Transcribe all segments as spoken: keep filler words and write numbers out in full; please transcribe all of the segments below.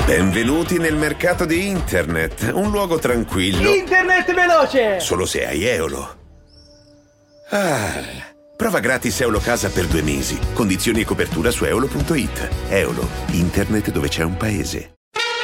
Benvenuti nel mercato di internet, un luogo tranquillo. Internet veloce! Solo se hai Eolo. Ah, prova gratis Eolo Casa per due mesi. Condizioni e copertura su eolo punto it. Eolo, internet dove c'è un paese.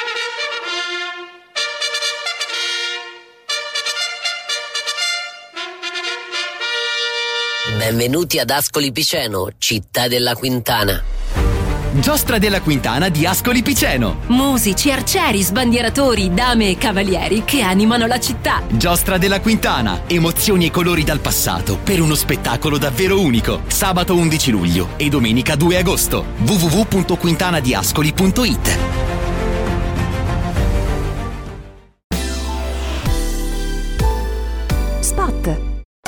Benvenuti ad Ascoli Piceno, città della Quintana. Giostra della Quintana di Ascoli Piceno. Musici, arcieri, sbandieratori, dame e cavalieri che animano la città. Giostra della Quintana. Emozioni e colori dal passato per uno spettacolo davvero unico. Sabato undici luglio e domenica due agosto. w w w punto quintanadiascoli punto it. Spot.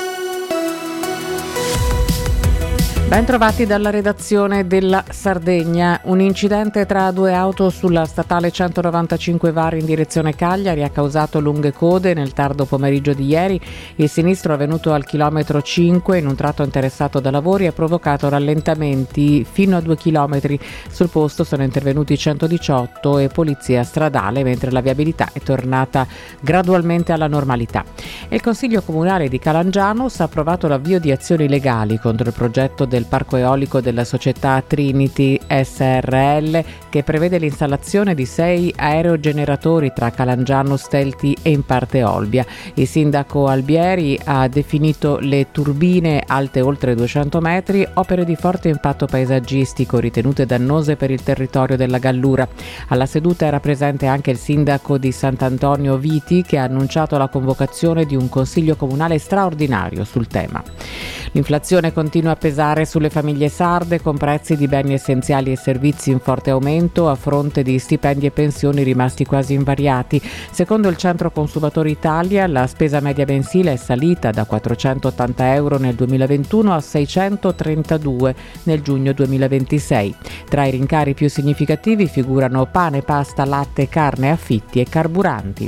Ben trovati dalla redazione della Sardegna. Un incidente tra due auto sulla statale centonovantacinque Var in direzione Cagliari ha causato lunghe code nel tardo pomeriggio di ieri. Il sinistro avvenuto al chilometro cinque in un tratto interessato da lavori ha provocato rallentamenti fino a due chilometri. Sul posto sono intervenuti centodiciotto e polizia stradale, mentre la viabilità è tornata gradualmente alla normalità. E il Consiglio Comunale di Calangianus ha approvato l'avvio di azioni legali contro il progetto del parco eolico della società Trinity S R L, che prevede l'installazione di sei aerogeneratori tra Calangiano, Stelti e in parte Olbia. Il sindaco Albieri ha definito le turbine alte oltre duecento metri opere di forte impatto paesaggistico ritenute dannose per il territorio della Gallura. Alla seduta era presente anche il sindaco di Sant'Antonio Viti, che ha annunciato la convocazione di un consiglio comunale straordinario sul tema. L'inflazione continua a pesare sulle famiglie sarde, con prezzi di beni essenziali e servizi in forte aumento a fronte di stipendi e pensioni rimasti quasi invariati. Secondo il Centro Consumatori Italia, la spesa media mensile è salita da quattrocentottanta euro nel duemilaventuno a seicentotrentadue nel giugno duemilaventisei. Tra i rincari più significativi figurano pane, pasta, latte, carne, affitti e carburanti.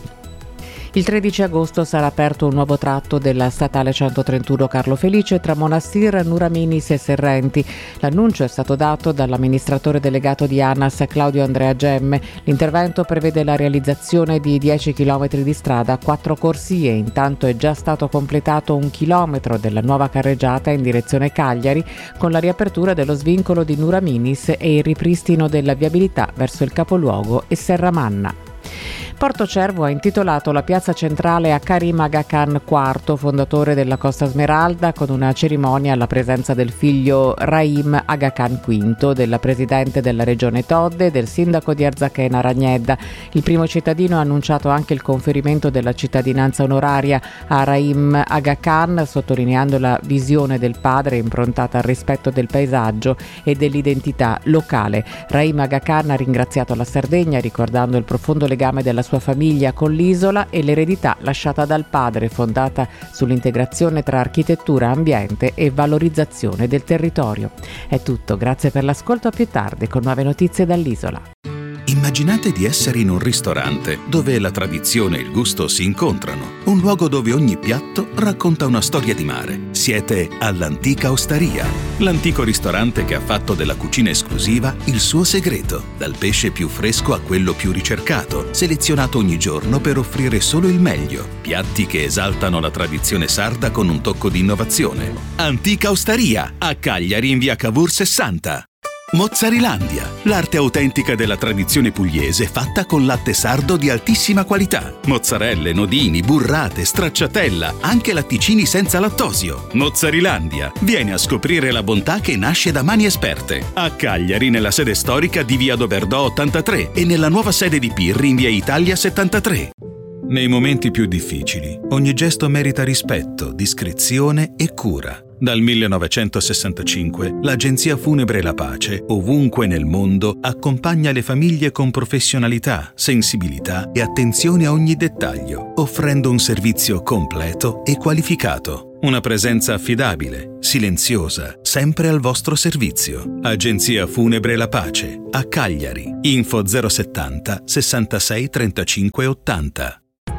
Il tredici agosto sarà aperto un nuovo tratto della statale centotrentuno Carlo Felice tra Monastir, Nuraminis e Serrenti. L'annuncio è stato dato dall'amministratore delegato di ANAS Claudio Andrea Gemme. L'intervento prevede la realizzazione di dieci chilometri di strada, quattro corsie. Intanto è già stato completato un chilometro della nuova carreggiata in direzione Cagliari, con la riapertura dello svincolo di Nuraminis e il ripristino della viabilità verso il capoluogo e Serramanna. Portocervo ha intitolato la piazza centrale a Karim Aga Khan quarto, fondatore della Costa Smeralda, con una cerimonia alla presenza del figlio Rahim Aga Khan quinto, della presidente della regione Todde e del sindaco di Arzachena Ragnedda. Il primo cittadino ha annunciato anche il conferimento della cittadinanza onoraria a Rahim Aga Khan, sottolineando la visione del padre improntata al rispetto del paesaggio e dell'identità locale. Rahim Aga Khan ha ringraziato la Sardegna, ricordando il profondo legame della sua famiglia con l'isola e l'eredità lasciata dal padre, fondata sull'integrazione tra architettura, ambiente e valorizzazione del territorio. È tutto, grazie per l'ascolto, a più tardi con nuove notizie dall'isola. Immaginate di essere in un ristorante dove la tradizione e il gusto si incontrano, un luogo dove ogni piatto racconta una storia di mare. Siete all'Antica Osteria, l'antico ristorante che ha fatto della cucina esclusiva il suo segreto, dal pesce più fresco a quello più ricercato, selezionato ogni giorno per offrire solo il meglio, piatti che esaltano la tradizione sarda con un tocco di innovazione. Antica Osteria, a Cagliari in via Cavour sessanta. Mozzarilandia, l'arte autentica della tradizione pugliese fatta con latte sardo di altissima qualità. Mozzarelle, nodini, burrate, stracciatella, anche latticini senza lattosio. Mozzarilandia, vieni a scoprire la bontà che nasce da mani esperte. A Cagliari, nella sede storica di via Doberdò ottantatré e nella nuova sede di Pirri in via Italia settantatré. Nei momenti più difficili, ogni gesto merita rispetto, discrezione e cura. Dal millenovecentosessantacinque, l'Agenzia Funebre La Pace, ovunque nel mondo, accompagna le famiglie con professionalità, sensibilità e attenzione a ogni dettaglio, offrendo un servizio completo e qualificato. Una presenza affidabile, silenziosa, sempre al vostro servizio. Agenzia Funebre La Pace, a Cagliari. Info zero settanta sessantasei trentacinque ottanta.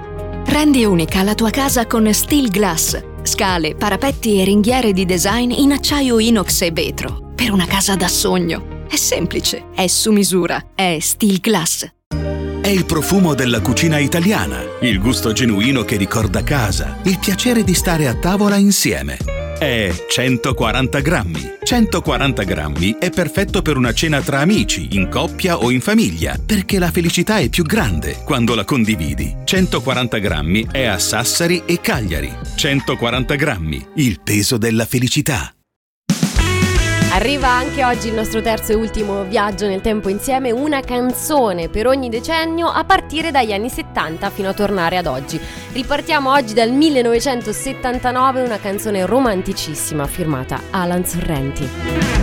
Rendi unica la tua casa con Steel Glass. Scale, parapetti e ringhiere di design in acciaio inox e vetro. Per una casa da sogno. È semplice, è su misura, è Steel Glass. È il profumo della cucina italiana, il gusto genuino che ricorda casa, il piacere di stare a tavola insieme. È centoquaranta grammi. centoquaranta grammi è perfetto per una cena tra amici, in coppia o in famiglia, perché la felicità è più grande quando la condividi. centoquaranta grammi è a Sassari e Cagliari. centoquaranta grammi, il peso della felicità. Arriva anche oggi il nostro terzo e ultimo viaggio nel tempo insieme, una canzone per ogni decennio a partire dagli anni settanta fino a tornare ad oggi. Ripartiamo oggi dal millenovecentosettantanove, una canzone romanticissima firmata Alan Sorrenti.